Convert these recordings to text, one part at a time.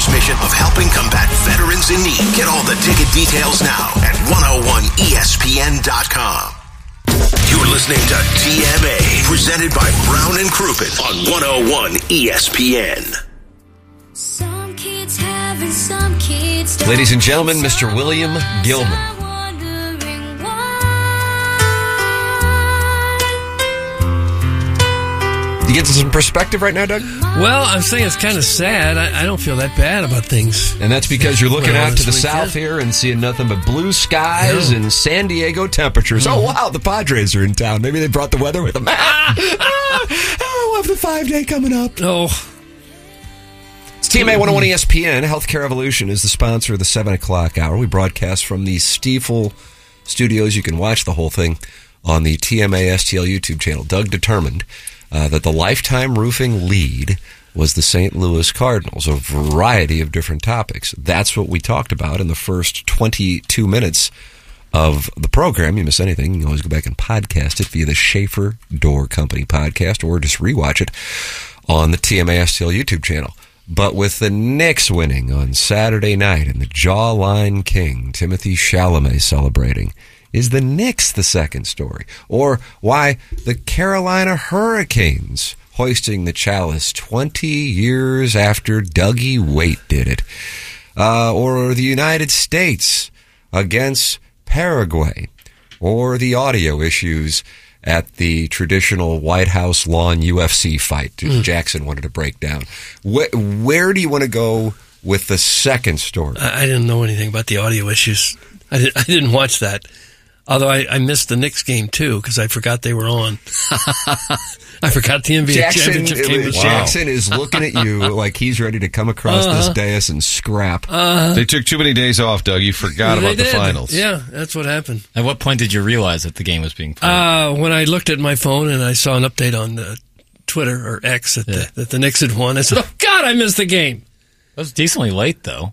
Tiger's mission of helping combat veterans in need. Get all the ticket details now at 101ESPN.com. You're listening to TMA, presented by Brown and Crouppen on 101 ESPN. Some kids have and some kids don't. Ladies and gentlemen, Mr. William Gilman. You get some perspective right now, Doug? Well, I'm saying it's kind of sad. I don't feel that bad about things. And that's because you're looking out to the south here and seeing nothing but blue skies and San Diego temperatures. Oh, wow, the Padres are in town. Maybe they brought the weather with them. I love the 5-day coming up. Oh. It's TMA 101 ESPN. Healthcare Evolution is the sponsor of the 7 o'clock hour. We broadcast from the Stiefel studios. You can watch the whole thing on the TMA STL YouTube channel. Doug determined that the lifetime roofing lead was the St. Louis Cardinals, a variety of different topics. That's what we talked about in the first 22 minutes of the program. You miss anything, you can always go back and podcast it via the Schaefer Door Company podcast, or just rewatch it on the TMA STL YouTube channel. But with the Knicks winning on Saturday night and the Jawline King, Timothy Chalamet, celebrating, is the Knicks the second story? Or why the Carolina Hurricanes hoisting the chalice 20 years after Dougie Waite did it? Or the United States against Paraguay? Or the audio issues at the traditional White House lawn UFC fight Jackson wanted to break down? Where do you want to go with the second story? I didn't know anything about the audio issues. I didn't watch that. Although I missed the Knicks game, too, because I forgot they were on. I forgot the NBA championship game was on. Jackson is looking at you like he's ready to come across this dais and scrap. They took too many days off, Doug. You forgot about the finals. Yeah, that's what happened. At what point did you realize that the game was being played? When I looked at my phone and I saw an update on Twitter or X that the Knicks had won, I said, oh, God, I missed the game. That was decently late, though.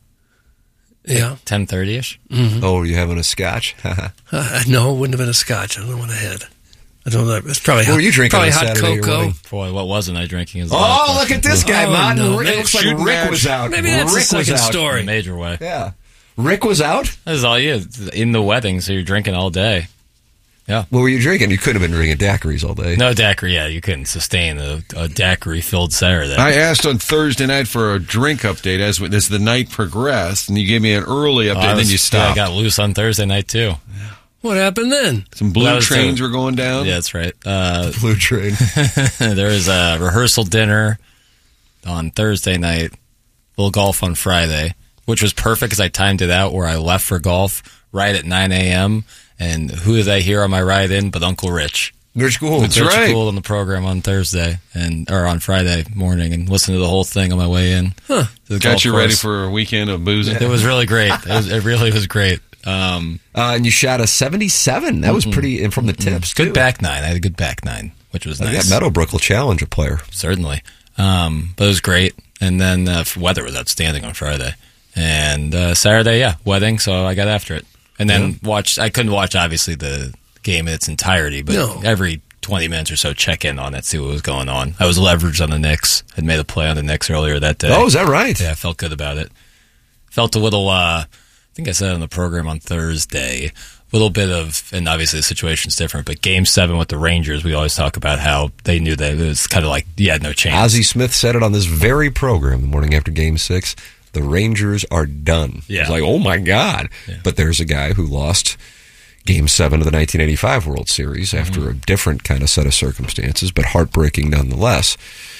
Yeah. 10:30-ish? Mm-hmm. Oh, were you having a scotch? No, it wouldn't have been a scotch. I don't know what I had. I don't know. It's probably what were you drinking probably on hot Saturday cocoa. Boy, what wasn't I drinking? Oh, look at this guy, Mott. No. It looks like Rick was out. Maybe that's Rick the second story. In a major way. Yeah. Rick was out? That's all you. In the wedding, so you're drinking all day. Yeah. What were you drinking? You couldn't have been drinking daiquiris all day. No daiquiri, yeah. You couldn't sustain a daiquiri-filled Saturday. I asked on Thursday night for a drink update as the night progressed, and you gave me an early update, and then you stopped. Yeah, I got loose on Thursday night, too. Yeah. What happened then? Some blue trains were going down? Yeah, that's right. Blue train. There was a rehearsal dinner on Thursday night, little golf on Friday, which was perfect because I timed it out where I left for golf right at 9 a.m., and who did I hear on my ride in but Uncle Rich? Rich Gould. That's right. Rich Gould on the program on Thursday or on Friday morning, and listened to the whole thing on my way in. Huh. Got you ready for a weekend of boozing? It was really great. It really was great. And you shot a 77. That was pretty, and from the tips, Good too. back nine. I had a good back nine, which was nice. Yeah, Meadowbrook will challenge a player. Certainly. But it was great. And then weather was outstanding on Friday. And Saturday, wedding, so I got after it. And then I couldn't watch, obviously, the game in its entirety, but every 20 minutes or so check in on it, see what was going on. I was leveraged on the Knicks. I'd made a play on the Knicks earlier that day. Oh, is that right? Yeah, I felt good about it. Felt a little, I think I said it on the program on Thursday, a little bit of, and obviously the situation's different, but Game 7 with the Rangers, we always talk about how they knew that it was kind of like, you had no chance. Ozzie Smith said it on this very program the morning after Game 6. The Rangers are done. Yeah. It's like, oh my God. Yeah. But there's a guy who lost Game 7 of the 1985 World Series after a different kind of set of circumstances, but heartbreaking nonetheless.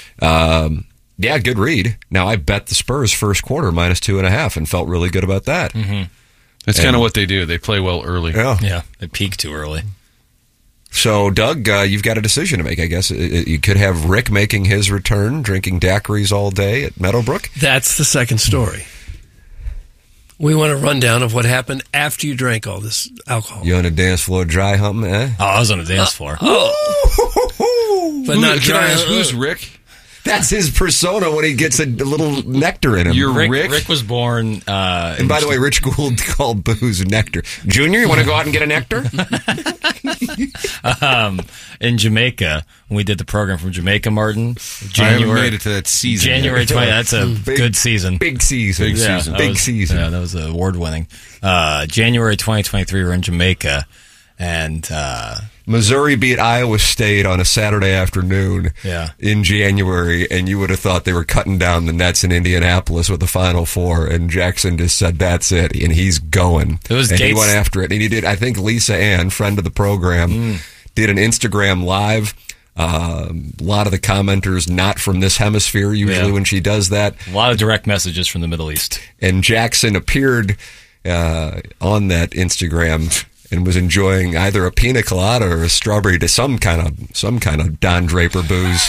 Yeah, good read. Now, I bet the Spurs first quarter -2.5 and felt really good about that. Mm-hmm. That's kind of what they do. They play well early. Yeah, they peak too early. So, Doug, you've got a decision to make, I guess. You could have Rick making his return, drinking daiquiris all day at Meadowbrook. That's the second story. We want a rundown of what happened after you drank all this alcohol. You on a dance floor dry humping, eh? Oh, I was on the dance floor. But not dry. Who's Rick? That's his persona when he gets a little nectar in him. You're Rick? Rick was born... and by the way, Rich Gould called booze nectar. Junior, you want to go out and get a nectar? In Jamaica, when we did the program from Jamaica, Martin. I haven't made it to that season January yet. 20. That's a good season. Big season. Big season. Yeah, that was award-winning. January 2023, we're in Jamaica, and... Missouri beat Iowa State on a Saturday afternoon in January, and you would have thought they were cutting down the nets in Indianapolis with the Final Four, and Jackson just said, that's it, and he's going. And he went after it, and he did, I think Lisa Ann, friend of the program, did an Instagram Live. A lot of the commenters not from this hemisphere usually when she does that. A lot of direct messages from the Middle East. And Jackson appeared on that Instagram and was enjoying either a pina colada or a strawberry to some kind of Don Draper booze.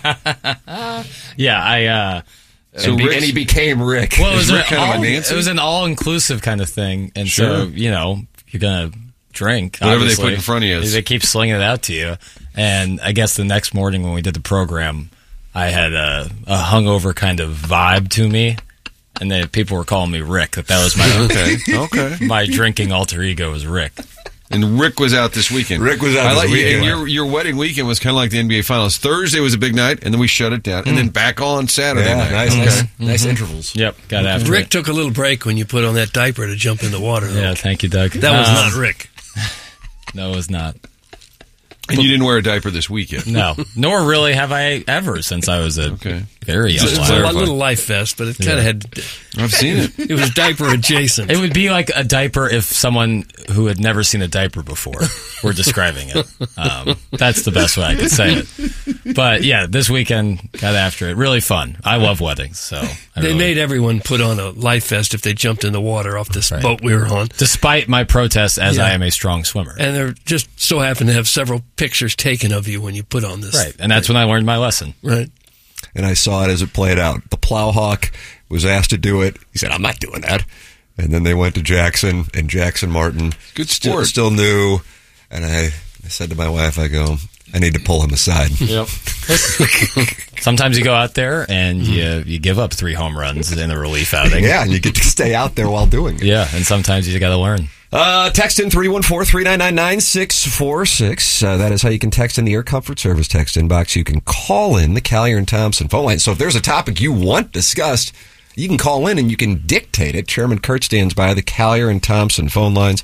And he became Rick. Well, it was an all-inclusive kind of thing, and so you're gonna drink whatever obviously. They put in front of you. They keep slinging it out to you, and I guess the next morning when we did the program, I had a hungover kind of vibe to me. And then people were calling me Rick. That was my my drinking alter ego was Rick. And Rick was out this weekend. This weekend. And your wedding weekend was kind of like the NBA Finals. Thursday was a big night, and then we shut it down. And then back on Saturday night. Nice intervals. Yep, got after Rick it. took a little break when you put on that diaper to jump in the water. Though. Yeah, thank you, Doug. That was not Rick. No, it was not. And you didn't wear a diaper this weekend. No, nor really have I ever since I was a very young It was a little life vest, but it kind of had... I've seen it. It was diaper adjacent. It would be like a diaper if someone who had never seen a diaper before were describing it. That's the best way I could say it. But yeah, this weekend got after it. Really fun. I love weddings, so they made everyone put on a life vest if they jumped in the water off this boat we were on. Despite my protests, as I am a strong swimmer. And there just so happened to have several pictures taken of you when you put on this. Right, and that's when I learned my lesson. Right. And I saw it as it played out. The Plowhawk was asked to do it. He said, I'm not doing that. And then they went to Jackson, and Jackson Martin good sport. Still knew. And I said to my wife, I go, I need to pull him aside. Yep. Sometimes you go out there and you give up 3 home runs in a relief outing. Yeah, and you get to stay out there while doing it. Yeah, and sometimes you got to learn. Text in 314-399-9646. That is how you can text in the Air Comfort Service text inbox. You can call in the Callier and Thompson phone line. So if there's a topic you want discussed, you can call in and you can dictate it. Chairman Kurt stands by the Callier and Thompson phone lines,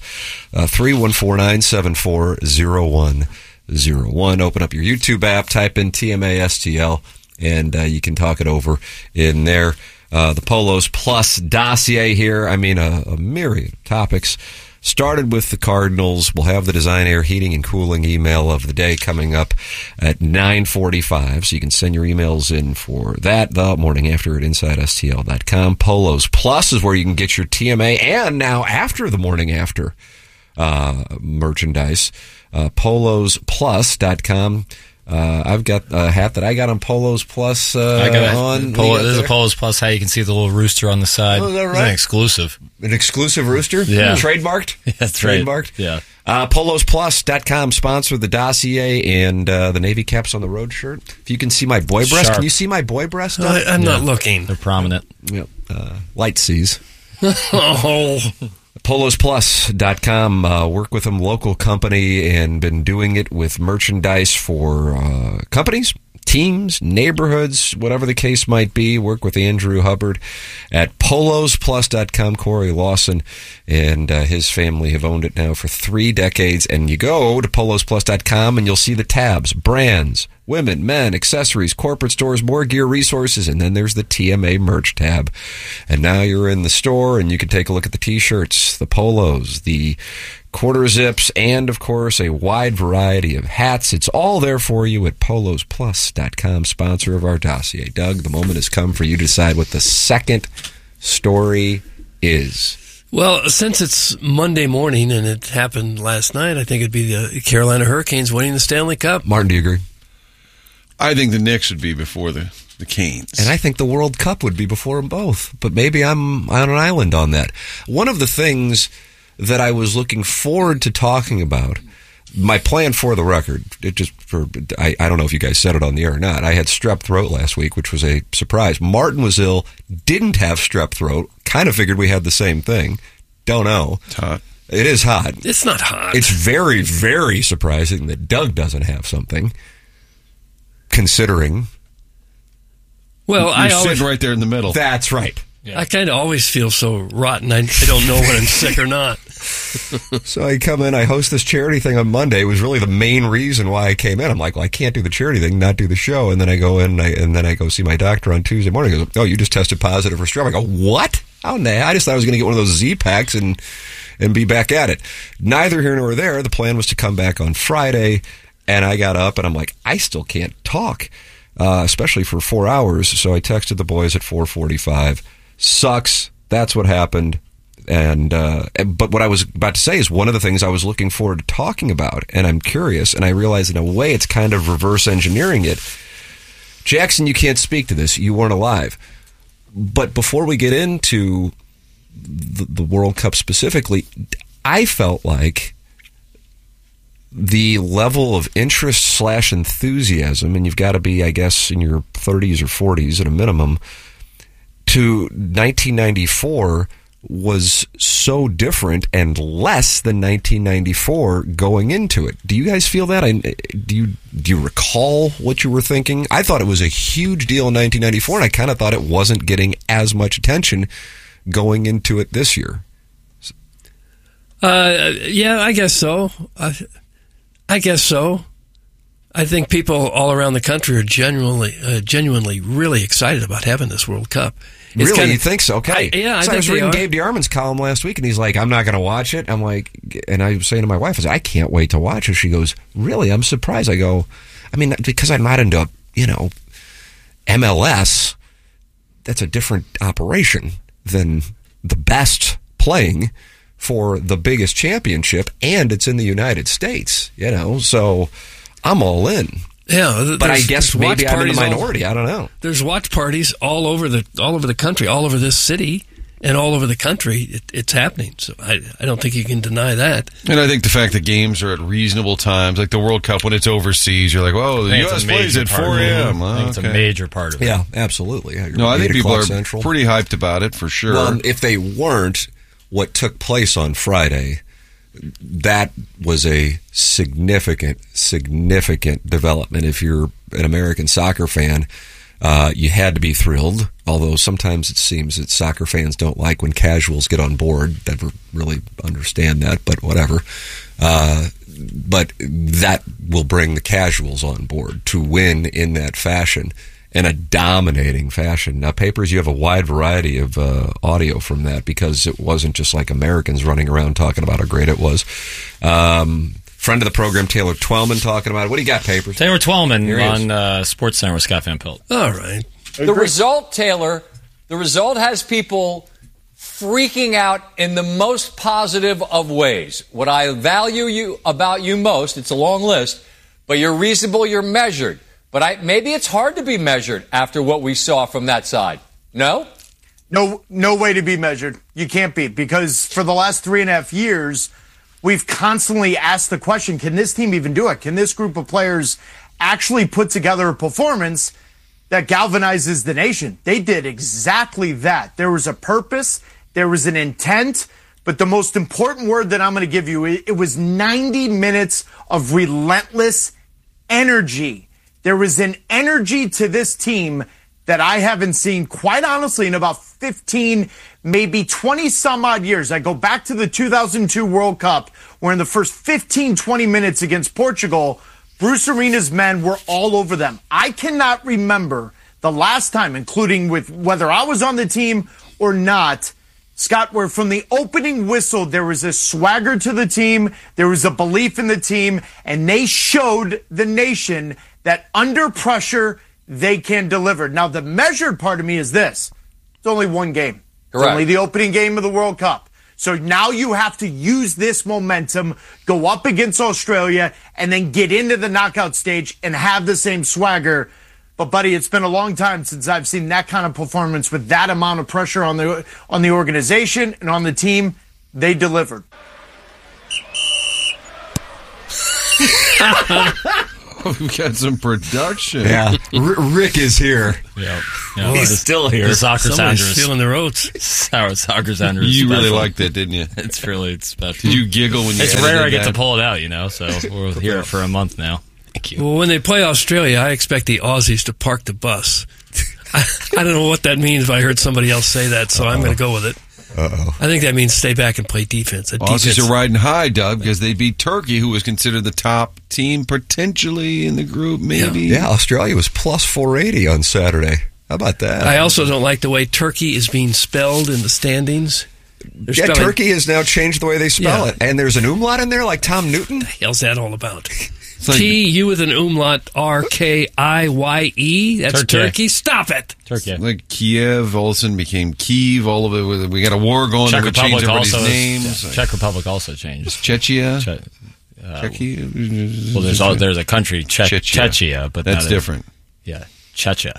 314-974-0101. Open up your YouTube app, type in TMA-STL, and you can talk it over in there. The Polos Plus dossier here. I mean, a myriad of topics. Started with the Cardinals. We'll have the Design Air Heating and Cooling email of the day coming up at 9:45. So you can send your emails in for that the morning after at InsideSTL.com. Polos Plus is where you can get your TMA and now after the morning after merchandise. PolosPlus.com. I've got a hat that I got on Polos Plus I got on. There's a Polos Plus hat. You can see the little rooster on the side. Oh, is that right? It's an exclusive. An exclusive rooster? Yeah. Trademarked? Yeah, that's right. Trademarked? Yeah. PolosPlus.com sponsor the dossier and the Navy Caps on the Road shirt. If you can see my boy breast, can you see my boy breast? I'm not looking. They're prominent. Yep. Light sees. Oh. PolosPlus.com. Work with them, local company, and been doing it with merchandise for companies, teams, neighborhoods, whatever the case might be. Work with Andrew Hubbard at PolosPlus.com. Corey Lawson and his family have owned it now for 3 decades. And you go to PolosPlus.com and you'll see the tabs, brands, women, men, accessories, corporate stores, more gear, resources, and then there's the TMA merch tab. And now you're in the store and you can take a look at the t-shirts, the polos, the quarter zips, and of course a wide variety of hats. It's all there for you at PolosPlus.com, sponsor of our dossier. Doug, the moment has come for you to decide what the second story is. Well, since it's Monday morning and it happened last night, I think it'd be the Carolina Hurricanes winning the Stanley Cup. Martin, do you agree? I think the Knicks would be before the Canes. And I think the World Cup would be before them both. But maybe I'm on an island on that. One of the things that I was looking forward to talking about my plan for the record, I don't know if you guys said it on the air or not. I had strep throat last week, which was a surprise. Martin was ill, didn't have strep throat. Kind of figured we had the same thing. Don't know. It's hot. It is hot. It's not hot. It's very, very surprising that Doug doesn't have something, considering. Well, You're sitting right there in the middle. That's right. Yeah. I kind of always feel so rotten. I don't know when I'm sick or not. So I come in, I host this charity thing on Monday. It was really the main reason why I came in. I'm like, well, I can't do the charity thing, not do the show. And then I go in, and then I go see my doctor on Tuesday morning. He goes, oh, you just tested positive for strep. I go, what? How nah? I just thought I was going to get one of those Z-Packs and be back at it. Neither here nor there. The plan was to come back on Friday, and I got up, and I'm like, I still can't talk, especially for 4 hours. So I texted the boys at 4:45. Sucks. That's what happened. And but what I was about to say is one of the things I was looking forward to talking about, and I'm curious, and I realize in a way it's kind of reverse engineering it. Jackson, you can't speak to this. You weren't alive. But before we get into the World Cup specifically, I felt like the level of interest / enthusiasm, and you've got to be, I guess, in your 30s or 40s at a minimum, to 1994 was so different and less than 1994 going into it. Do you guys feel that? Do you recall what you were thinking? I thought it was a huge deal in 1994, and I kind of thought it wasn't getting as much attention going into it this year. Yeah, I guess so. I guess so. I think people all around the country are genuinely really excited about having this World Cup. It's really? You think so? Okay. I think I was reading Gabe DeArmond's column last week, and he's like, I'm not going to watch it. I'm like, and I was saying to my wife, I said, I can't wait to watch it. She goes, really? I'm surprised. I go, I mean, because I'm not into, MLS, that's a different operation than the best playing for the biggest championship, and it's in the United States, so I'm all in. Yeah, but I guess maybe I'm in the minority. I don't know. There's watch parties all over the country, all over this city, and all over the country. It's happening. So I don't think you can deny that. And I think the fact that games are at reasonable times, like the World Cup when it's overseas, you're like, oh, the U.S. plays at 4 a.m. I think it's a major part of it. Yeah, absolutely. Yeah, no, I think people are pretty hyped about it for sure. Well, if they weren't, what took place on Friday, that was a significant development. If you're an American soccer fan, you had to be thrilled, although sometimes it seems that soccer fans don't like when casuals get on board. Never really understand that, but whatever. But that will bring the casuals on board to win in that fashion, in a dominating fashion. Now, Papers, you have a wide variety of audio from that, because it wasn't just like Americans running around talking about how great it was. Friend of the program, Taylor Twellman, talking about it. What do you got, Papers? Taylor Twellman on Sports Center with Scott Van Pelt. All right. The result, Taylor, has people freaking out in the most positive of ways. What I value about you most, it's a long list, but you're reasonable, you're measured. But maybe it's hard to be measured after what we saw from that side. No? No way to be measured. You can't be, because for the last 3.5 years, we've constantly asked the question, can this team even do it? Can this group of players actually put together a performance that galvanizes the nation? They did exactly that. There was a purpose. There was an intent. But the most important word that I'm going to give you, it was 90 minutes of relentless energy. There was an energy to this team that I haven't seen, quite honestly, in about 15, maybe 20 some odd years. I go back to the 2002 World Cup, where in the first 15, 20 minutes against Portugal, Bruce Arena's men were all over them. I cannot remember the last time, including with whether I was on the team or not, Scott, where from the opening whistle, there was a swagger to the team, there was a belief in the team, and they showed the nation that under pressure, they can deliver. Now, the measured part of me is this. It's only one game. Correct. It's only the opening game of the World Cup. So now you have to use this momentum, go up against Australia, and then get into the knockout stage and have the same swagger. But, buddy, it's been a long time since I've seen that kind of performance with that amount of pressure on the organization and on the team. They delivered. We've got some production. Yeah, Rick is here. Yeah. He's still here. The soccer Somebody's sounders. feeling their oats. Soccer sounders. You really liked that, didn't you? It's really special. Did you giggle when you It's edited rare I get that? to pull it out, so we're here for a month now. Thank you. Well, when they play Australia, I expect the Aussies to park the bus. I don't know what that means, but I heard somebody else say that, so I'm going to go with it. I think that means stay back and play defense. Aussies are riding high, Doug, because they beat Turkey, who was considered the top team potentially in the group, maybe. Yeah, Australia was plus 480 on Saturday. How about that? I also don't like the way Turkey is being spelled in the standings. Yeah, Turkey has now changed the way they spell it. And there's an umlaut in there like Tom Newton? What the hell's that all about? Like, T-U with an umlaut, R-K-I-Y-E. That's Turkey. Stop it. Turkey. Like Kiev, all of a sudden became Kiev. All of it. We got a war going. Czech We're going to change Republic everybody's also. names. Czech Republic also changed. Czechia? Well, there's a country, Czechia, but that's different. Czechia.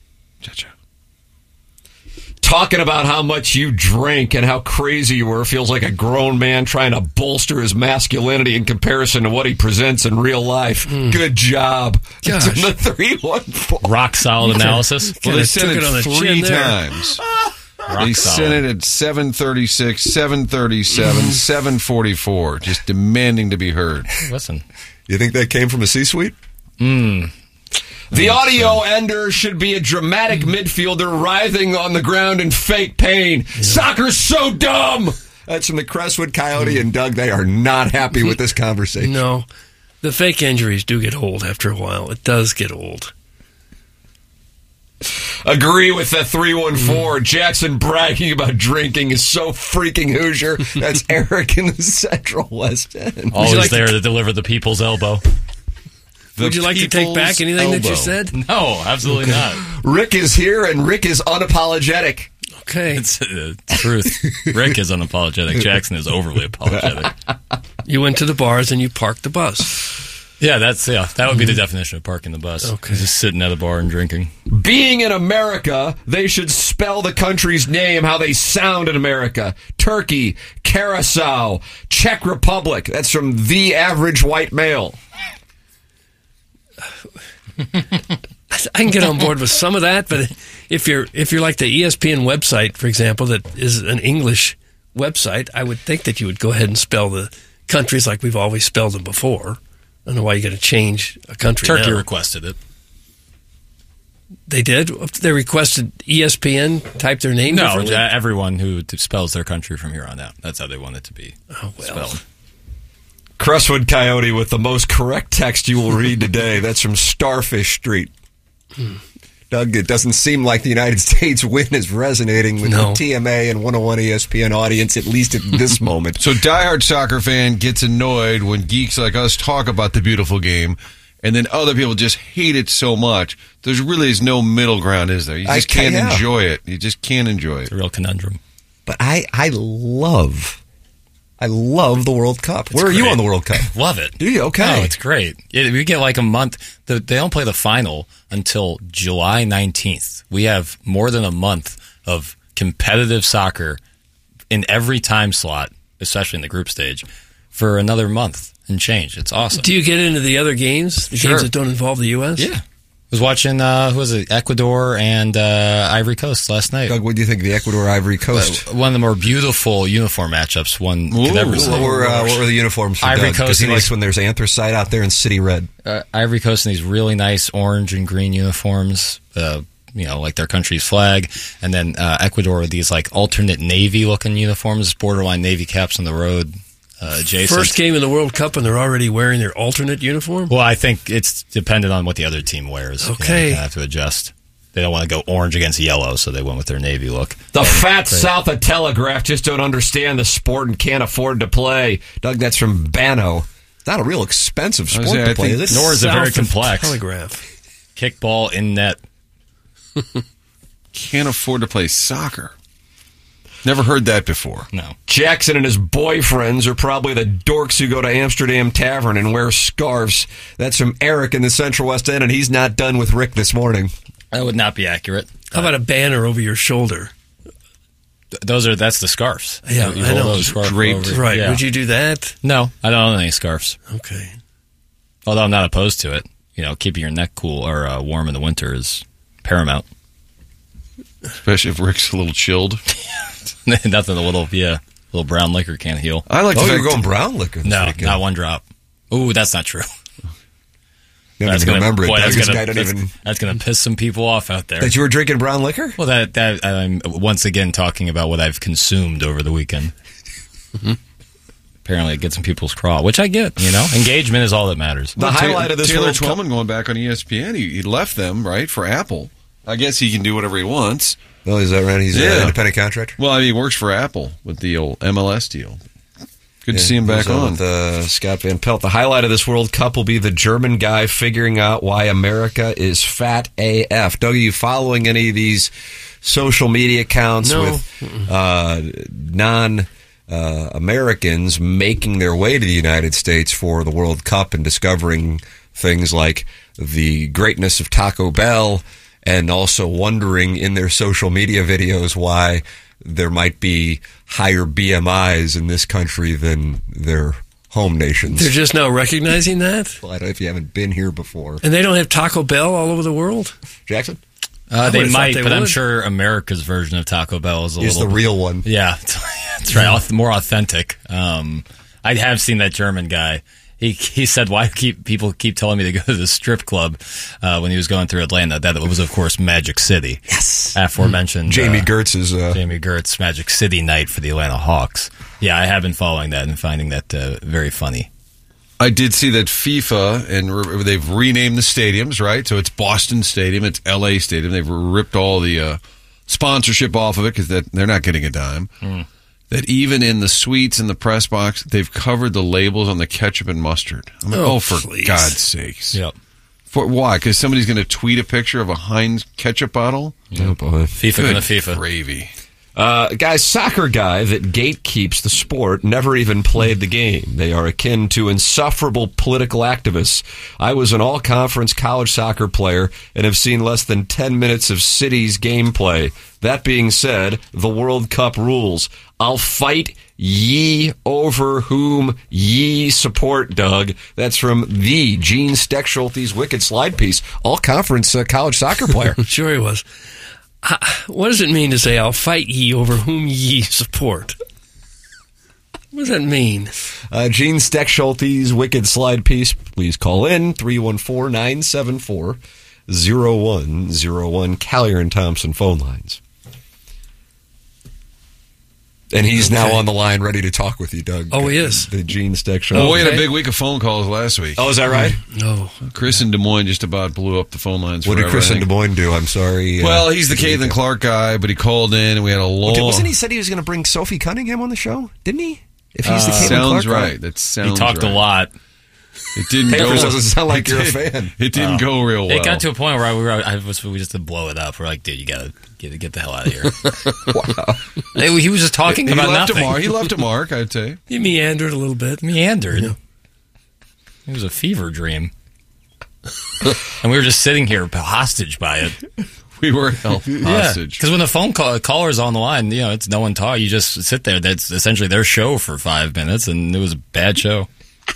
Talking about how much you drink and how crazy you were feels like a grown man trying to bolster his masculinity in comparison to what he presents in real life. Good job. Gosh. It's in the 314. Rock solid analysis. Well, they Kinda sent took it it on the 3 chin there. times. Rock They solid. sent it at 7:36, 7:37, 7:44, just demanding to be heard. Listen. You think that came from a C-suite? The audio ender should be a dramatic midfielder writhing on the ground in fake pain. Soccer's so dumb! That's from the Crestwood Coyote and Doug. They are not happy with this conversation. No. The fake injuries do get old after a while. It does get old. Agree with the 314. Jackson bragging about drinking is so freaking Hoosier. That's Eric in the Central West End. Always there to deliver the people's elbow. Would you like to take back anything that you said? No, absolutely not. Rick is here, and Rick is unapologetic. Okay. It's truth. Rick is unapologetic. Jackson is overly apologetic. You went to the bars and you parked the bus. Yeah, that would be the definition of parking the bus. Okay. Just sitting at a bar and drinking. Being in America, they should spell the country's name how they sound in America. Turkey, Curacao, Czech Republic. That's from The Average White Male. I can get on board with some of that, but if you're like the ESPN website, for example, that is an English website, I would think that you would go ahead and spell the countries like we've always spelled them before. I don't know why you're going to change a country Turkey now. requested it. They did? They requested ESPN type their name No, differently? everyone who spells their country from here on out. That's how they want it to be spelled. Crestwood Coyote with the most correct text you will read today. That's from Starfish Street. Doug, it doesn't seem like the United States win is resonating with the TMA and 101 ESPN audience, at least at this moment. So diehard soccer fan gets annoyed when geeks like us talk about the beautiful game, and then other people just hate it so much. There's really is no middle ground, is there? You just can't enjoy it. You just can't enjoy it. It's a real conundrum. But I love the World Cup. Where are you on the World Cup? Love it. Do you? Okay. Oh, it's great. We get like a month. They don't play the final until July 19th. We have more than a month of competitive soccer in every time slot, especially in the group stage, for another month and change. It's awesome. Do you get into the other games? The games that don't involve the U.S.? Yeah. I was watching, who was it? Ecuador and Ivory Coast last night. Doug, what do you think of the Ecuador-Ivory Coast? One of the more beautiful uniform matchups one could ever see. What were the uniforms for Ivory Doug? Coast? Because he likes when there's anthracite out there in city red. Ivory Coast in these really nice orange and green uniforms, like their country's flag. And then Ecuador with these like alternate navy-looking uniforms, borderline navy caps on the road. Adjacent. First game in the World Cup and they're already wearing their alternate uniform? Well, I think it's dependent on what the other team wears. Okay. They have to adjust. They don't want to go orange against yellow, so they went with their navy look. The fat South of Telegraph just don't understand the sport and can't afford to play. Doug, that's from Bano. It's not a real expensive sport to play, is it? Nor is it very complex. Telegraph. Kickball in net. Can't afford to play soccer. Never heard that before. No. Jackson and his boyfriends are probably the dorks who go to Amsterdam Tavern and wear scarves. That's from Eric in the Central West End, and he's not done with Rick this morning. That would not be accurate. How about a banner over your shoulder? That's the scarves. Yeah, You I hold know. those scarves Draped. over. Right. Yeah. Would you do that? No, I don't own any scarves. Okay. Although I'm not opposed to it. Keeping your neck cool or warm in the winter is paramount. Especially if Rick's a little chilled. Nothing a little brown liquor can't heal. I like you're going brown liquor this weekend. Not one drop. Ooh, that's not true. That's going to piss some people off out there. That you were drinking brown liquor? Well, that I'm once again talking about what I've consumed over the weekend. Apparently, it gets in people's craw, which I get. Engagement is all that matters. The highlight of this Taylor World Cup, Twellman going back on ESPN. He left them right for Apple. I guess he can do whatever he wants. Oh, is that right? He's an independent contractor. Well, he works for Apple with the old MLS deal. Good to see him back on. With Scott Van Pelt. The highlight of this World Cup will be the German guy figuring out why America is fat AF. Doug, are you following any of these social media accounts with non-Americans making their way to the United States for the World Cup and discovering things like the greatness of Taco Bell, and also wondering in their social media videos why there might be higher BMIs in this country than their home nations? They're just now recognizing that? Well, I don't know if you haven't been here before. And they don't have Taco Bell all over the world? Jackson? They might, but I'm sure America's version of Taco Bell is the real one. Yeah, that's right. More authentic. I have seen that German guy. He said, why people keep telling me to go to the strip club when he was going through Atlanta? That was, of course, Magic City. Yes. Aforementioned Jamie Gertz's Jamie Gertz Magic City night for the Atlanta Hawks. Yeah, I have been following that and finding that very funny. I did see that FIFA, and they've renamed the stadiums, right? So it's Boston Stadium, it's LA Stadium. They've ripped all the sponsorship off of it because they're not getting a dime. That even in the suites in the press box, they've covered the labels on the ketchup and mustard. I'm like, for God's sakes. Yep. Why? Because somebody's going to tweet a picture of a Heinz ketchup bottle? Oh, boy. FIFA gonna FIFA. Gravy. Guys, soccer guy that gatekeeps the sport never even played the game. They are akin to insufferable political activists. I was an all-conference college soccer player and have seen less than 10 minutes of City's gameplay. That being said, the World Cup rules. I'll fight ye over whom ye support, Doug. That's from the Gene Steckschulte Wicked Slide piece. All-conference college soccer player. Sure he was. What does it mean to say, I'll fight ye over whom ye support? What does that mean? Gene Steckschulte's Wicked Slide piece. Please call in 314-974-0101. Callier and Thompson phone lines. And he's now on the line ready to talk with you, Doug. Oh, he is? The Gene Steckschulte. Well, we had a big week of phone calls last week. Oh, is that right? No. Chris in Des Moines just about blew up the phone lines. What did Chris in Des Moines do? I'm sorry. Well, he's the Caitlin Clark guy, but he called in and we had a long... Okay, wasn't he said he was going to bring Sophie Cunningham on the show? Didn't he? If he's the Caitlin Clark sounds right. That sounds He talked a lot. It didn't go. Doesn't sound like you're a fan. It didn't go real well. It got to a point where we just had to blow it up. We're like, dude, you gotta get the hell out of here. Wow. He was just talking about nothing. He left a mark, I'd say. He meandered a little bit. Meandered. Yeah. It was a fever dream. And we were just sitting here hostage by it. We were hostage. Because when the phone caller's on the line, it's no one talk. You just sit there. That's essentially their show for 5 minutes, and it was a bad show.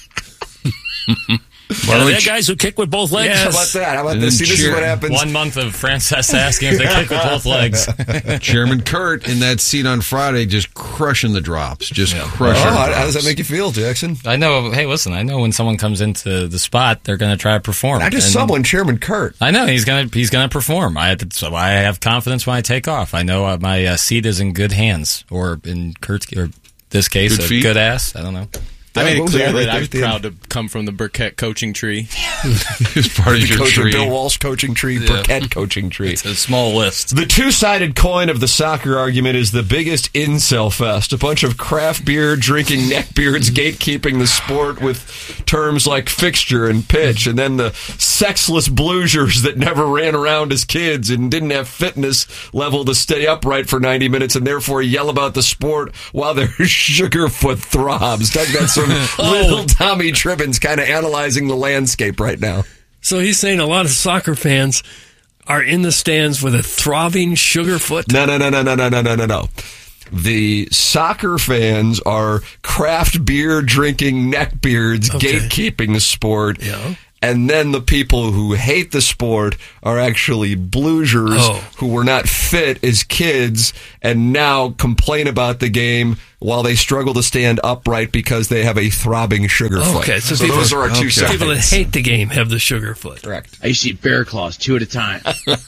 Well, they're guys who kick with both legs. Yes. How about that? How about this? See, this is what happens. 1 month of Frances asking if they kick with both legs. Chairman Kurt in that seat on Friday just crushing the drops. Crushing the drops. How does that make you feel, Jackson? I know. Hey, listen, I know when someone comes into the spot, they're going to try to perform. Not just someone, Chairman Kurt. I know he's going to perform. So I have confidence when I take off. I know my seat is in good hands, or in Kurt's, or this case, good ass. I don't know. I made it clear that I'm proud to come from the Burkett coaching tree. It's part of your tree. Bill Walsh coaching tree, Burkett coaching tree. It's a small list. The two-sided coin of the soccer argument is the biggest incel fest. A bunch of craft beer drinking neckbeards gatekeeping the sport with terms like fixture and pitch, and then the sexless bluesers that never ran around as kids and didn't have fitness level to stay upright for 90 minutes and therefore yell about the sport while their sugarfoot throbs. Doug, that's little Tommy Tribbins kind of analyzing the landscape right now. So he's saying a lot of soccer fans are in the stands with a throbbing Sugarfoot? No. The soccer fans are craft beer drinking neckbeards, gatekeeping the sport. Yeah. And then the people who hate the sport are actually bloogers who were not fit as kids and now complain about the game while they struggle to stand upright because they have a throbbing sugar foot. Okay, so those are our two sides. People that hate the game have the sugar foot. Correct. I used to eat Bear Claws 2 at a time.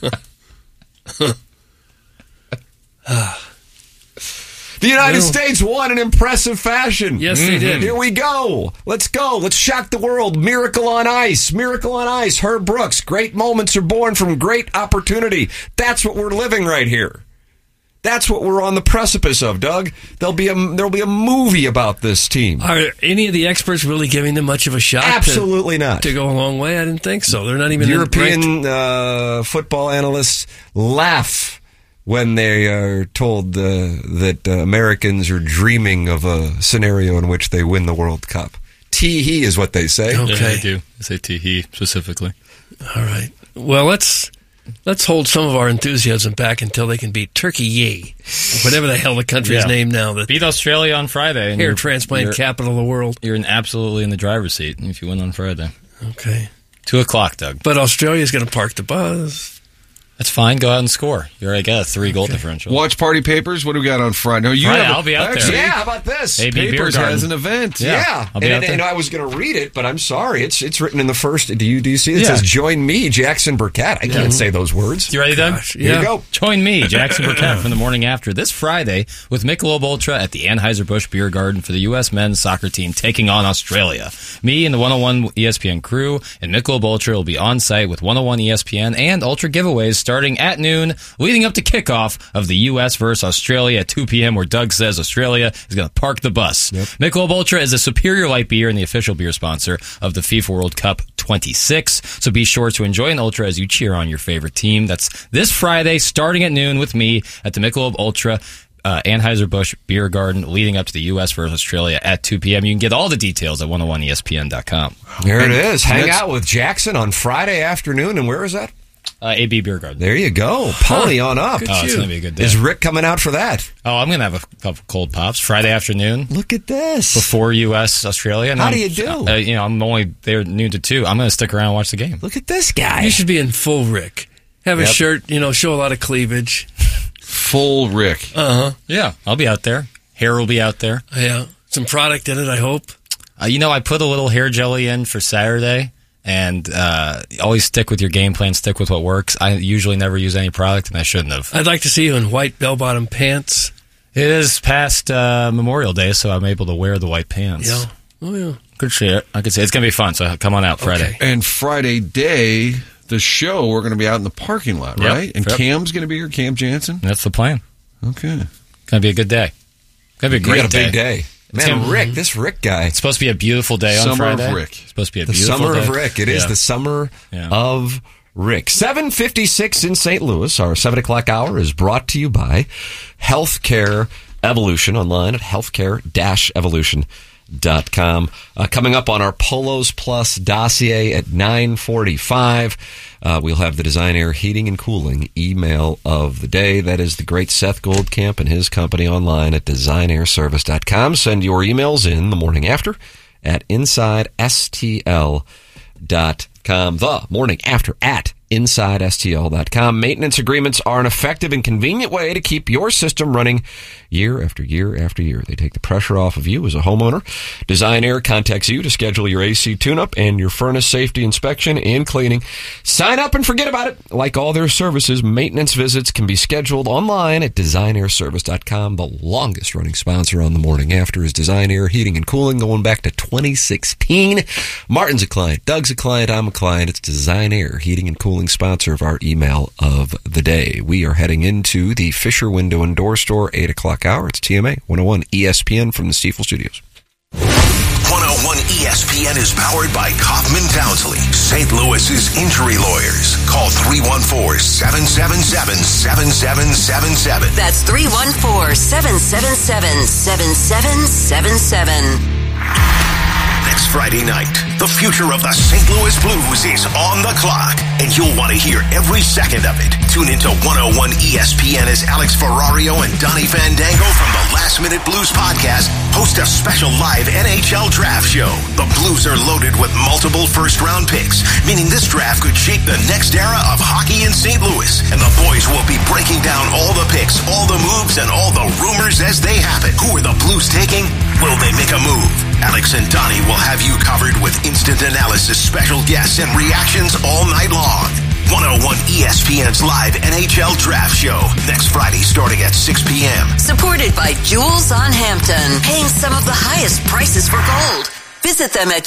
The United States won in impressive fashion. Yes, they did. Here we go. Let's go. Let's shock the world. Miracle on ice. Miracle on ice. Herb Brooks. Great moments are born from great opportunity. That's what we're living right here. That's what we're on the precipice of, Doug. There'll be a movie about this team. Are any of the experts really giving them much of a shot? Absolutely not. To go a long way? I didn't think so. They're not even European football analysts laugh when they are told that Americans are dreaming of a scenario in which they win the World Cup. Tee-hee is what they say. Okay. Yeah, they do. They say tee-hee specifically. All right. Well, let's hold some of our enthusiasm back until they can beat Turkey, whatever the hell the country's name now. Beat Australia on Friday. And hair transplant capital of the world. You're absolutely in the driver's seat if you win on Friday. Okay. 2:00, Doug. But Australia's going to park the bus. That's fine. Go out and score. You already got a 3-goal differential. Watch Party Papers. What do we got on Friday? No, I'll be out there. Yeah, how about this? AB Papers has an event. Yeah. I'll be out there. And I was going to read it, but I'm sorry. It's written in the first. Do you see it? It says, join me, Jackson Burkett. I can't say those words. You ready, Doug? Here you go. Join me, Jackson Burkett, from the morning after this Friday with Michelob Ultra at the Anheuser-Busch Beer Garden for the U.S. men's soccer team taking on Australia. Me and the 101 ESPN crew and Michelob Ultra will be on site with 101 ESPN and Ultra giveaways starting at noon, leading up to kickoff of the U.S. versus Australia at 2 p.m., where Doug says Australia is going to park the bus. Yep. Michelob Ultra is a superior light beer and the official beer sponsor of the FIFA World Cup 26. So be sure to enjoy an Ultra as you cheer on your favorite team. That's this Friday, starting at noon with me at the Michelob Ultra Anheuser-Busch Beer Garden, leading up to the U.S. versus Australia at 2 p.m. You can get all the details at 101ESPN.com. There it is. Hang out with Jackson on Friday afternoon. And where is that? AB Beer Garden. There you go. Pony on up. It's going to be a good day. Is Rick coming out for that? Oh, I'm going to have a couple cold pops Friday afternoon. Look at this. Before U.S. Australia. How do you do? I'm only there noon to 2. I'm going to stick around and watch the game. Look at this guy. You should be in full Rick. Have a shirt, show a lot of cleavage. Full Rick. Yeah, I'll be out there. Hair will be out there. Yeah. Some product in it, I hope. I put a little hair jelly in for Saturday. And always stick with your game plan, stick with what works. I usually never use any product, and I shouldn't have. I'd like to see you in white bell-bottom pants. It is past Memorial Day, so I'm able to wear the white pants. Yeah. Oh, yeah. Could see it. I could say it's going to be fun, so come on out Friday. Okay. And Friday day, the show, we're going to be out in the parking lot, right? And Cam's going to be here, Cam Jansen? That's the plan. Okay. Going to be a good day. Going to be a great day. Big day. Man, Rick, this Rick guy. It's supposed to be a beautiful day on Friday. Summer of Rick. It's supposed to be a beautiful day. The summer of Rick. It is the summer of Rick. 7:56 in St. Louis. Our 7 o'clock hour is brought to you by Healthcare Evolution, online at healthcare-evolution.com. Coming up on our Polos Plus dossier at 9:45, we'll have the Design Air Heating and Cooling email of the day. That is the great Seth Goldcamp and his company online at designairservice.com. Send your emails in the morning after at InsideSTL.com. The morning after at InsideSTL.com. Maintenance agreements are an effective and convenient way to keep your system running year after year after year. They take the pressure off of you as a homeowner. Design Air contacts you to schedule your AC tune-up and your furnace safety inspection and cleaning. Sign up and forget about it. Like all their services, maintenance visits can be scheduled online at DesignAirService.com. The longest-running sponsor on the morning after is Design Air Heating and Cooling, going back to 2016. Martin's a client. Doug's a client. I'm a client. It's Design Air Heating and Cooling, sponsor of our email of the day. We are heading into the Fisher Window and Door Store 8 o'clock hour. It's TMA 101 ESPN from the Stiefel Studios. 101 ESPN is powered by Kaufman Townsley, St. Louis's injury lawyers. Call 314-777-7777. That's 314-777-7777. Next Friday night, The future of the St. Louis Blues is on the clock, and you'll want to hear every second of it. Tune into 101 ESPN as Alex Ferrario and Donnie Fandango from the Last Minute Blues podcast host a special live NHL draft show. The Blues are loaded with multiple first-round picks, meaning this draft could shape the next era of hockey in St. Louis. And the boys will be breaking down all the picks, all the moves, and all the rumors as they happen. Who are the Blues taking? Will they make a move? Alex and Donnie will have you covered with instant analysis, special guests, and reactions all night long. 101 ESPN's live NHL draft show next Friday starting at 6 p.m. Supported by Jewels on Hampton, paying some of the highest prices for gold. Visit them at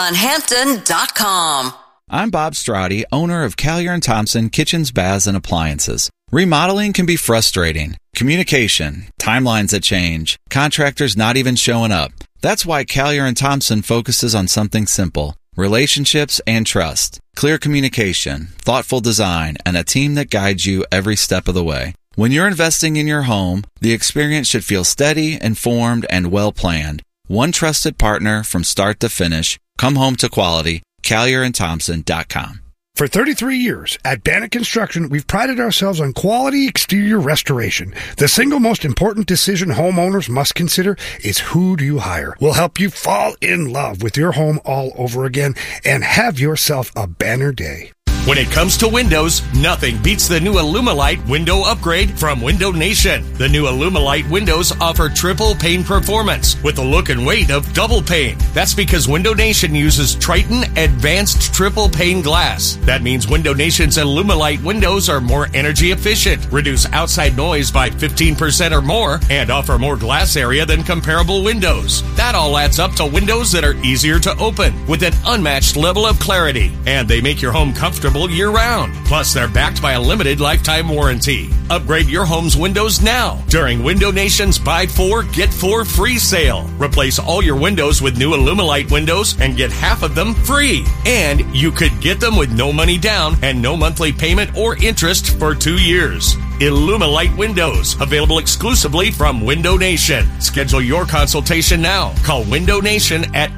jewelsonhampton.com. I'm Bob Strati, owner of Callier & Thompson Kitchens, Baths, and Appliances. Remodeling can be frustrating. Communication, timelines that change, contractors not even showing up. That's why Callier & Thompson focuses on something simple: relationships and trust. Clear communication, thoughtful design, and a team that guides you every step of the way. When you're investing in your home, the experience should feel steady, informed, and well-planned. One trusted partner from start to finish. Come home to quality. CallierandThompson.com. For 33 years, at Bannock Construction, we've prided ourselves on quality exterior restoration. The single most important decision homeowners must consider is who do you hire. We'll help you fall in love with your home all over again and have yourself a banner day. When it comes to windows, nothing beats the new Illumilite window upgrade from Window Nation. The new Illumilite windows offer triple pane performance with the look and weight of double pane. That's because Window Nation uses Triton Advanced Triple Pane Glass. That means Window Nation's Illumilite windows are more energy efficient, reduce outside noise by 15% or more, and offer more glass area than comparable windows. That all adds up to windows that are easier to open with an unmatched level of clarity, and they make your home comfortable year-round. Plus, they're backed by a limited lifetime warranty. Upgrade your home's windows now during Window Nation's Buy 4, Get 4 free sale. Replace all your windows with new Illumilite windows and get half of them free. And you could get them with no money down and no monthly payment or interest for 2 years. Illumilite windows, available exclusively from Window Nation. Schedule your consultation now. Call Window Nation at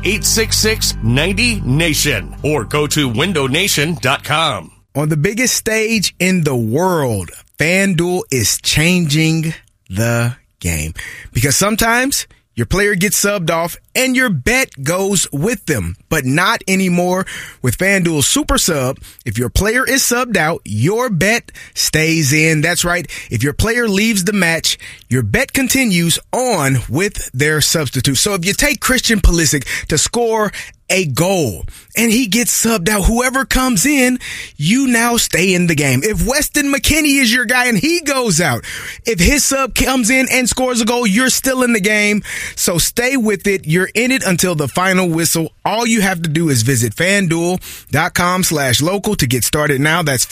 866-90-NATION or go to windownation.com. On the biggest stage in the world, FanDuel is changing the game. Because sometimes your player gets subbed off and your bet goes with them, but not anymore with FanDuel Super Sub. If your player is subbed out, your bet stays in. That's right. If your player leaves the match, your bet continues on with their substitute. So if you take Christian Pulisic to score a goal and he gets subbed out, whoever comes in, you now stay in the game. If Weston McKennie is your guy and he goes out, if his sub comes in and scores a goal, you're still in the game. So stay with it. You're in it until the final whistle. All you have to do is visit FanDuel.com/local to get started now. That's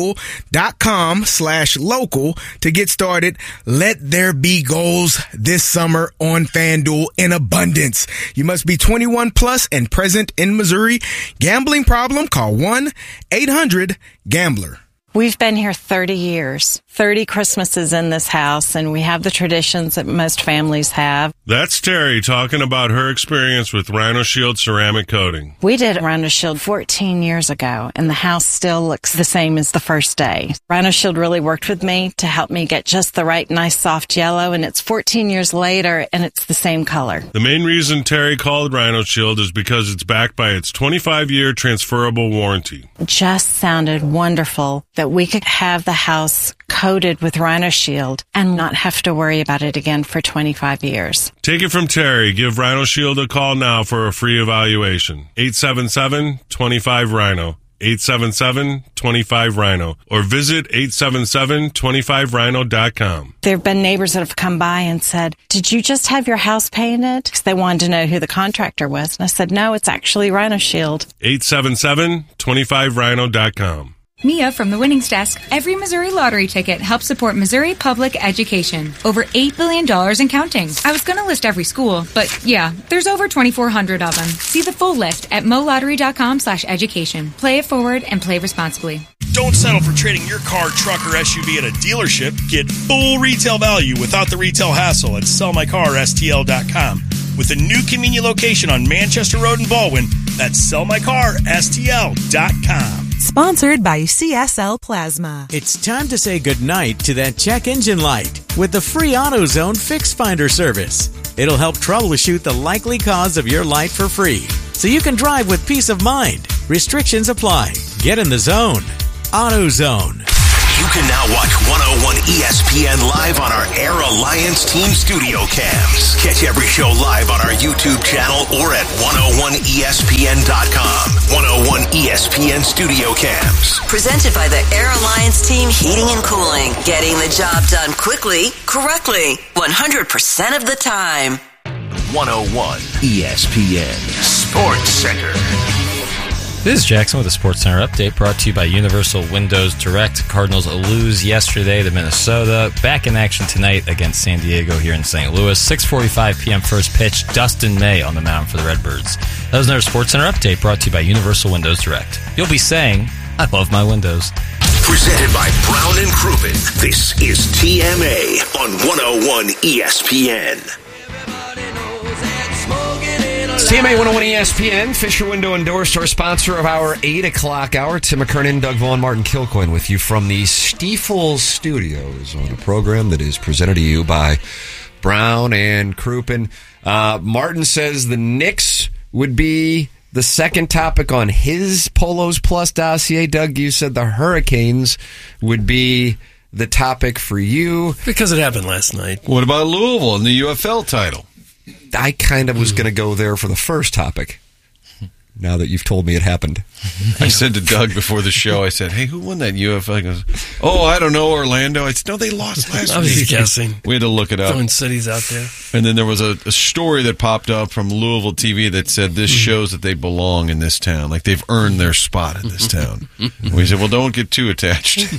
FanDuel.com/local to get started. Let there be goals this summer on FanDuel in abundance. You must be 21 plus and present in Missouri. Gambling problem? Call 1-800-GAMBLER. We've been here 30 years, 30 Christmases in this house, and we have the traditions that most families have. That's Terry talking about her experience with Rhino Shield ceramic coating. We did Rhino Shield 14 years ago, and the house still looks the same as the first day. Rhino Shield really worked with me to help me get just the right nice soft yellow, and it's 14 years later, and it's the same color. The main reason Terry called Rhino Shield is because it's backed by its 25-year transferable warranty. It just sounded wonderful that we could have the house coated with Rhino Shield and not have to worry about it again for 25 years. Take it from Terry. Give Rhino Shield a call now for a free evaluation. 877-25-RHINO. 877-25-RHINO. Or visit 877-25rhino.com. There have been neighbors that have come by and said, "Did you just have your house painted?" Because they wanted to know who the contractor was. And I said, "No, it's actually Rhino Shield." 877-25rhino.com. Mia from the Winnings Desk. Every Missouri lottery ticket helps support Missouri public education. Over $8 billion and counting. I was going to list every school, but yeah, there's over 2,400 of them. See the full list at molottery.com/education. Play it forward and play responsibly. Don't settle for trading your car, truck, or SUV at a dealership. Get full retail value without the retail hassle at sellmycarstl.com. With a new convenient location on Manchester Road in Baldwin, That's sellmycarstl.com. Sponsored by CSL Plasma. It's time to say goodnight to that check engine light with the free AutoZone Fix Finder service. It'll help troubleshoot the likely cause of your light for free, so you can drive with peace of mind. Restrictions apply. Get in the zone. AutoZone. You can now watch 101 ESPN live on our Air Alliance Team Studio Cams. Catch every show live on our YouTube channel or at 101ESPN.com. 101 ESPN Studio Cams. Presented by the Air Alliance Team Heating and Cooling. Getting the job done quickly, correctly, 100% of the time. 101 ESPN Sports Center. This is Jackson with a SportsCenter update brought to you by Universal Windows Direct. Cardinals lose yesterday to Minnesota. Back in action tonight against San Diego here in St. Louis. 6:45 p.m. first pitch. Dustin May on the mound for the Redbirds. That was another SportsCenter update brought to you by Universal Windows Direct. You'll be saying, I love my windows. Presented by Brown and Crouppen. This is TMA on 101 ESPN. TMA 101 ESPN, Fisher Window and Door Store, sponsor of our 8 o'clock hour. Tim McKernan, Doug Vaughn, Martin Kilcoyne with you from the Stiefel Studios on a program that is presented to you by Brown and Crouppen. Martin says the Knicks would be the second topic on his Polos Plus dossier. Doug, you said the Hurricanes would be the topic for you. Because it happened last night. What about Louisville and the UFL title? I kind of was going to go there for the first topic, now that you've told me it happened. I said to Doug before the show, I said, hey, who won that UFL? He goes, oh, I don't know, Orlando. I said, no, they lost last week. I was just guessing. We had to look it up. Throwing cities out there. And then there was a story that popped up from Louisville TV that said this shows that they belong in this town. Like they've earned their spot in this town. We said, well, don't get too attached.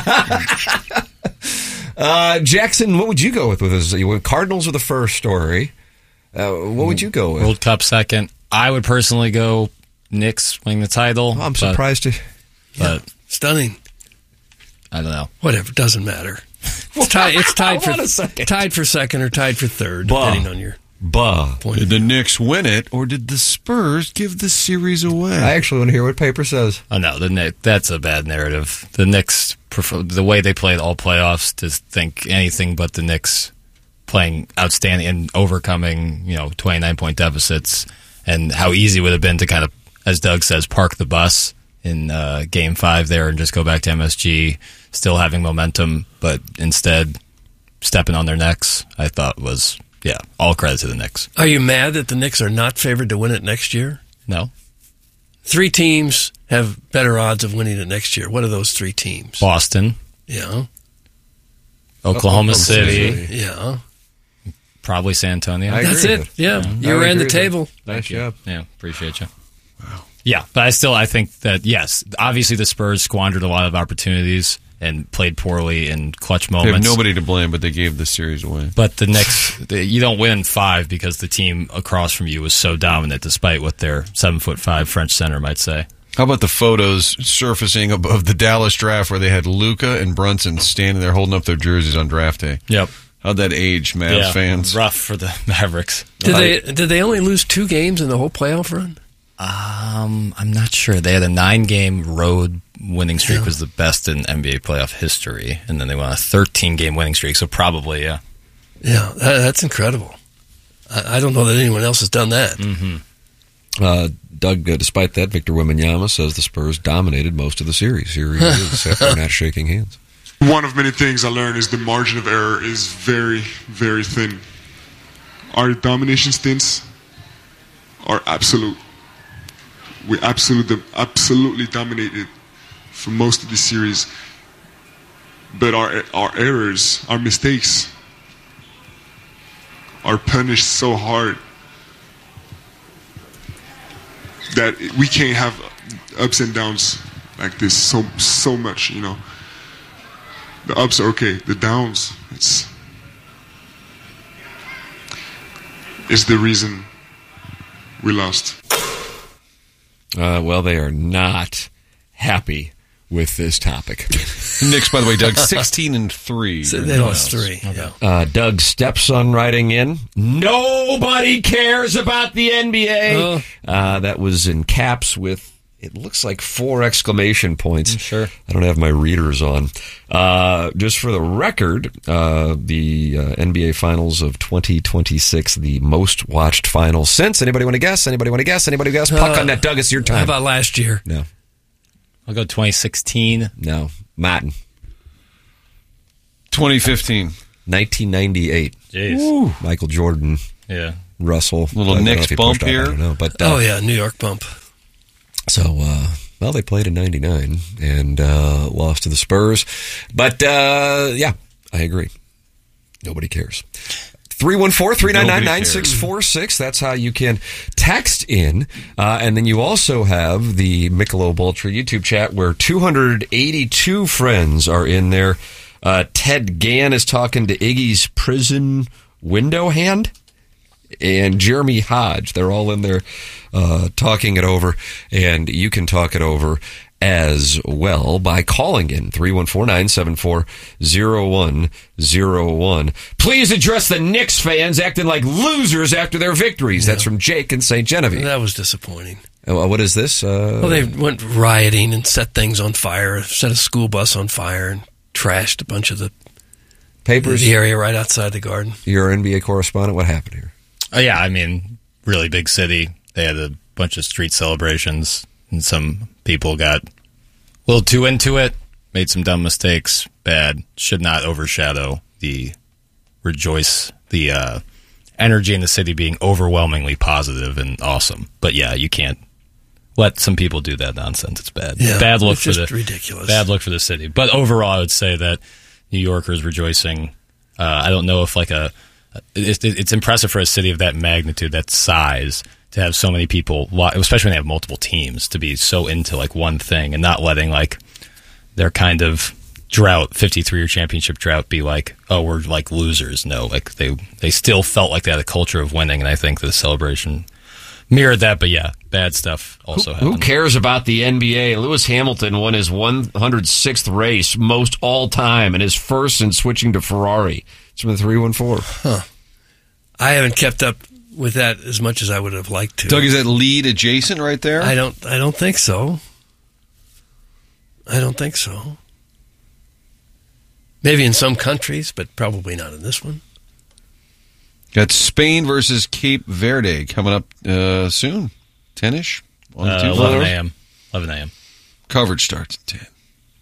Jackson, what would you go with this? Cardinals are the first story. What would you go with? World Cup second. I would personally go Knicks winning the title. I'm surprised to. But stunning. I don't know. Whatever, doesn't matter. It's tied for second or tied for third, depending on your point. Did the Knicks win it, or did the Spurs give the series away? I actually want to hear what paper says. Oh no, that's a bad narrative. The Knicks prefer the way they played all playoffs to think anything but the Knicks playing outstanding and overcoming, 29-point deficits, and how easy it would have been to kind of, as Doug says, park the bus in Game 5 there and just go back to MSG, still having momentum, but instead stepping on their necks, I thought was, all credit to the Knicks. Are you mad that the Knicks are not favored to win it next year? No. 3 teams have better odds of winning it next year. What are those 3 teams? Boston. Yeah. Oklahoma City. Yeah. Probably San Antonio. That's it. Yeah. You ran the table. Nice job. Yeah, appreciate you. Wow. Yeah, but I think that, yes, obviously the Spurs squandered a lot of opportunities and played poorly in clutch moments. They have nobody to blame, but they gave the series away. But the Knicks, you don't win in 5 because the team across from you was so dominant, despite what their 7'5" French center might say. How about the photos surfacing above the Dallas draft where they had Luka and Brunson standing there holding up their jerseys on draft day? Yep. How'd that age, Mavs fans? Rough for the Mavericks. Did they only lose 2 games in the whole playoff run? I'm not sure. They had a 9-game road winning streak, was the best in NBA playoff history, and then they went on a 13-game winning streak. So probably, yeah. Yeah, that's incredible. I don't know that anyone else has done that. Mm-hmm. Doug, despite that, Victor Wembanyama says the Spurs dominated most of the series. Here he is after not shaking hands. One of many things I learned is the margin of error is very, very thin. Our domination stints are absolute. We absolutely dominated for most of the series. But our errors, our mistakes, are punished so hard that we can't have ups and downs like this so much, The ups are okay. The downs, it's the reason we lost. Well, they are not happy with this topic. Knicks, by the way, Doug, 16-3. So they lost 3. Okay. Doug's stepson writing in, nobody cares about the NBA. That was in caps with, it looks like 4 exclamation points. Sure. I don't have my readers on. Just for the record, the NBA Finals of 2026, the most watched finals since. Anybody want to guess? Anybody guess? Puck on that, Doug. It's your time. How about last year? No. I'll go 2016. No. Martin. 2015. 1998. Jeez. Woo. Michael Jordan. Yeah. Russell. Little Knicks bump here. I don't know, but, New York bump. So, they played in 99 and lost to the Spurs. But, yeah, I agree. Nobody cares. 314-399-9646. That's how you can text in. And then you also have the Michelob Ultra YouTube chat where 282 friends are in there. Ted Gann is talking to Iggy's prison window hand. And Jeremy Hodge. They're all in there talking it over. And you can talk it over as well by calling in 314-974-0101. Please address the Knicks fans acting like losers after their victories. That's from Jake in St. Genevieve. That was disappointing. What is this? They went rioting and set things on fire, set a school bus on fire and trashed a bunch of the papers. The area right outside the Garden. You're an NBA correspondent. What happened here? Yeah, I mean, really big city. They had a bunch of street celebrations, and some people got a little too into it, made some dumb mistakes. Bad. Should not overshadow the energy in the city being overwhelmingly positive and awesome. But yeah, you can't let some people do that nonsense. It's bad. Yeah, bad look it's for ridiculous. Bad look for the city. But overall, I would say that New Yorkers rejoicing. I don't know if it's impressive for a city of that magnitude, that size, to have so many people, especially when they have multiple teams, to be so into one thing and not letting their kind of drought, 53-year championship drought, be we're losers. No, they still felt like they had a culture of winning, and I think the celebration mirrored that. But yeah, bad stuff also happened. Who cares about the NBA? Lewis Hamilton won his 106th race, most all time, and his first since switching to Ferrari. It's from the 314. Huh. I haven't kept up with that as much as I would have liked to. Doug, is that lead adjacent right there? I don't think so. I don't think so. Maybe in some countries, but probably not in this one. Got Spain versus Cape Verde coming up soon. 10-ish? 11 a.m. 11 a.m. Coverage starts at 10.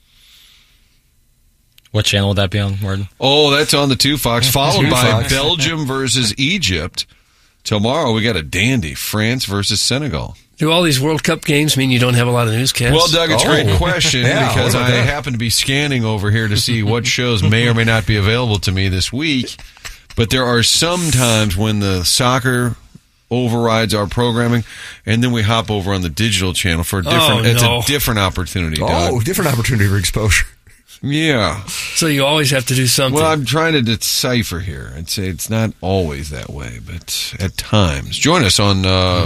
What channel would that be on, Morton? Oh, that's on the 2 Fox, followed by Belgium versus Egypt. Tomorrow we got a dandy, France versus Senegal. Do all these World Cup games mean you don't have a lot of newscasts? Well, Doug, it's a great question because I happen to be scanning over here to see what shows may or may not be available to me this week. But there are some times when the soccer overrides our programming, and then we hop over on the digital channel for a different. It's a different opportunity, Doug. Different opportunity for exposure. Yeah. So you always have to do something. Well, I'm trying to decipher here. I'd say it's not always that way, but at times. Join us on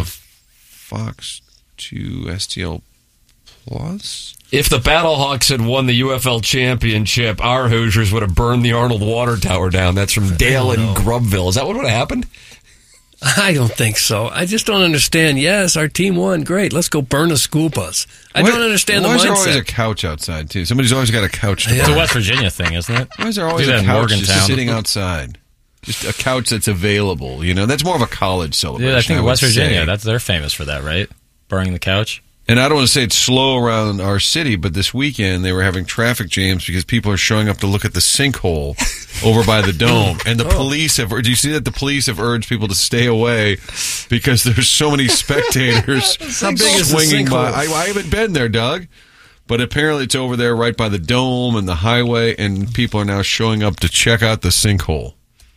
Fox 2 STL Plus. If the Battlehawks had won the UFL championship, our Hoosiers would have burned the Arnold Water Tower down. That's from Dale in Grubville. Is that what would have happened? I don't think so. I just don't understand. Yes, our team won. Great. Let's go burn a school bus. I don't understand the mindset. Why is there always a couch outside, too? Somebody's always got a couch. It's a West Virginia thing, isn't it? Why is there always a couch just sitting outside? Just a couch that's available, That's more of a college celebration. Yeah, I think West Virginia, they're famous for that, right? Burning the couch. And I don't want to say it's slow around our city, but this weekend they were having traffic jams because people are showing up to look at the sinkhole over by the dome. And the police do you see that the police have urged people to stay away because there's so many spectators swinging by. I haven't been there, Doug. But apparently it's over there right by the dome and the highway, and people are now showing up to check out the sinkhole.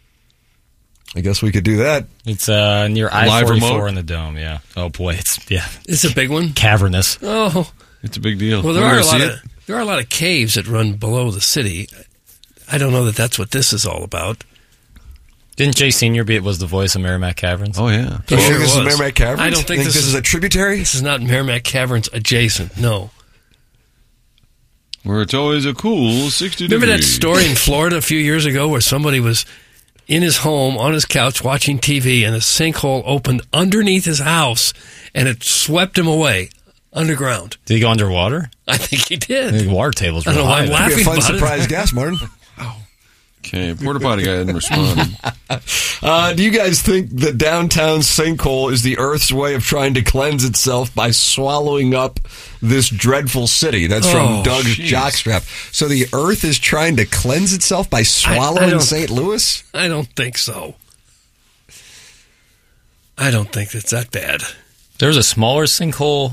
I guess we could do that. It's near I-44 in the dome, yeah. Oh, boy, it's a big one? Cavernous. Oh. It's a big deal. Well, there are a lot of caves that run below the city. I don't know that that's what this is all about. Didn't Jay Senior was the voice of Merrimack Caverns? Oh, yeah. So sure this is Merrimack Caverns? I don't think this is a tributary? This is not Merrimack Caverns adjacent, no. Where it's always a cool 60 Remember degrees. that story in Florida a few years ago where somebody was in his home on his couch watching TV and a sinkhole opened underneath his house and it swept him away underground? Did he go underwater? I think he did. The water table's I don't know why I'm That'd laughing be a fun about surprise it. guess, Martin. Okay, Porta Potty guy didn't respond. Do you guys think the downtown sinkhole is the Earth's way of trying to cleanse itself by swallowing up this dreadful city? That's from Doug's Jockstrap. So the Earth is trying to cleanse itself by swallowing St. Louis? I don't think so. I don't think it's that bad. There was a smaller sinkhole